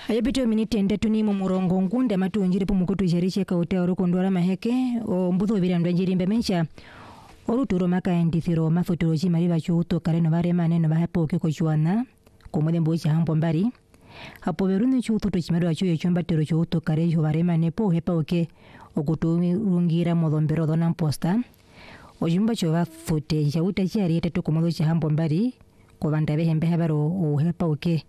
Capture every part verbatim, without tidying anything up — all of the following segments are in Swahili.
Ayapita miniti ndatu ni murongo ngunda matu njiri pumukutu jarishe kauta orukondora maheke o mbutho birandwa njiri mbemencha oruturo maka ndithiro mafuturo chimari bachuto kareno bare maneno bahapo ke kochwana komode mbocha hampo mbari hapo beruni chuto to chimari bachuye chomba tero chuto karejo bare mane po hepa oke okuturungira modombero dona posta ojumba chova fute jauta chari teto komodo cha hampo mbari ko banda behembe habaro o hepa oke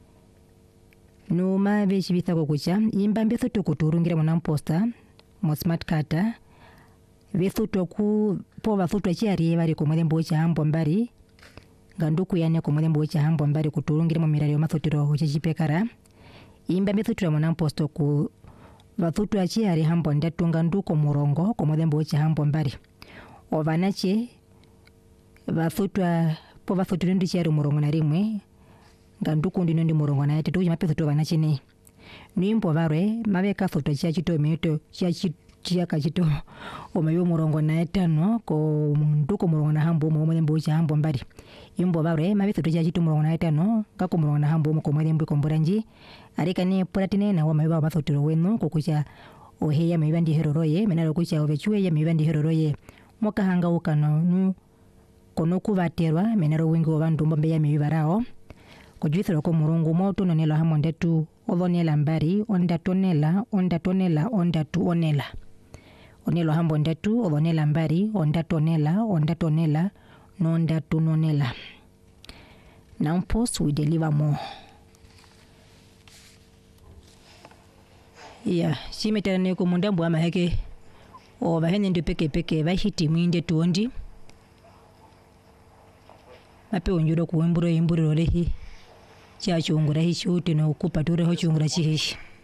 no ma vechi bitako kucha imba mbetho to kuturungira mona posta mo smart kata vetho to ku po bathuto chiari bari komode mbocha hampo mbari ganduku yane komode mbocha hampo mbari kuturungira mo mirari mathotiro chipekara imba mbetho mona posta ku bathuto chiari hampo ndatunga nduko murongo komode mbocha hampo mbari ovanache bathuto po bathuto ndi chiari murongo na rimwe ganduku ndino ndi murongo na tetu mapezo to banache ne nimpo barwe mabeka foto cha chito mito cha chia kachito o mayo murongo na etano ko nduko murongo na hambo mo mbo cha hambo mbari imbo barwe mabezo to cha chito murongo na etano ka ko murongo na hambo mo ko mbo ko mboranji arika ne puratine na wa mayo ba batotiro weno ko kucha o heya me bandi heroroye menalo kucha obechuwe ya me bandi heroroye moka hanga ukano nu kono kubaterwa menaro wingi obandu mbombe ya me barao kujithira ko murongo moto nonela hamondetu odonela mbari onda tonela onda tonela onda tu onela onelo hambondetu odonela mbari onda tonela onda tonela nonda tu nonela. Now post we deliver more. Yeah, simetana ko mundambo amaheke o bahene ndo peke peke bahiti mwinde tuondi ape onjuro kuwemburo imburo lehi cha chungura hi chuti no kupatura ho chungura chihishi